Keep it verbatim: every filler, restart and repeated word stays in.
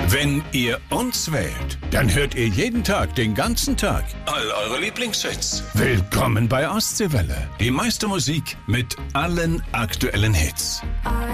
Wenn ihr uns wählt, dann hört ihr jeden Tag, den ganzen Tag, all eure Lieblingshits. Willkommen bei Ostseewelle. Die meiste Musik mit allen aktuellen Hits.